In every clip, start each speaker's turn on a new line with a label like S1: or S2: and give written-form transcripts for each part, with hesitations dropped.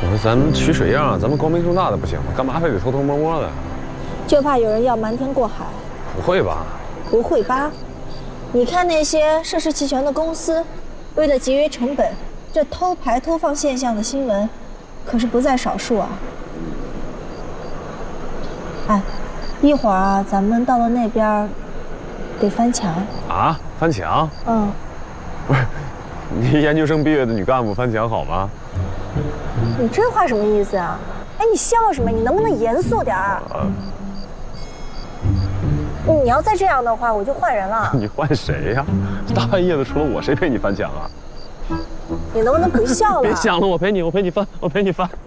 S1: 我说咱们取水样，咱们光明正大的不行吗？干嘛非得偷偷摸摸的？
S2: 就怕有人要瞒天过海。
S1: 不会吧？
S2: 不会吧？你看那些涉世齐全的公司，为了节约成本，这偷排偷放现象的新闻，可是不在少数啊。哎，一会儿啊，咱们到了那边，得翻墙
S1: 啊？翻墙？
S2: 嗯。
S1: 不是，你研究生毕业的女干部翻墙好吗？
S2: 你这话什么意思啊？哎，你笑什么？你能不能严肃点儿？你要再这样的话，我就换人了。
S1: 你换谁呀？大半夜的，除了我，谁陪你翻墙啊？
S2: 你能不能不笑了？
S1: 别想了，我陪你，我陪你翻，我陪你翻。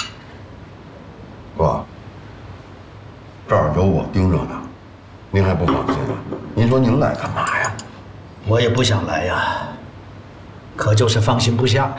S3: 哥，这儿有我盯着呢，您还不放心啊？您说您来干嘛呀？
S4: 我也不想来呀，可就是放心不下。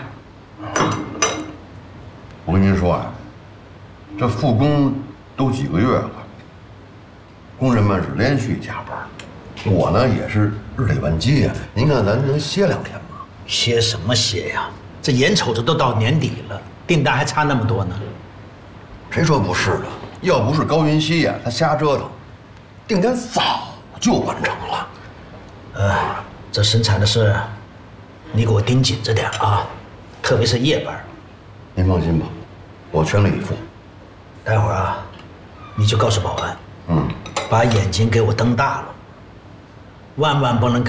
S3: 我跟您说啊，这复工都几个月了，工人们是连续加班，我呢也是日理万机呀。您看咱能歇2天吗？
S4: 歇什么歇呀？这眼瞅着都到年底了，订单还差那么多呢。
S3: 谁说不是的？要不是高云熙呀，他瞎折腾，订单早就完成了。
S4: 这生产的事，你给我盯紧着点啊，特别是夜班。
S3: 您放心吧，我全力以赴。
S4: 待会儿啊，你就告诉保安，把眼睛给我瞪大了，万万不能跟